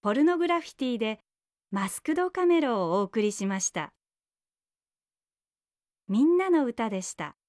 ポルノグラフィティでマスクドカメロをお送りしました。みんなの歌でした。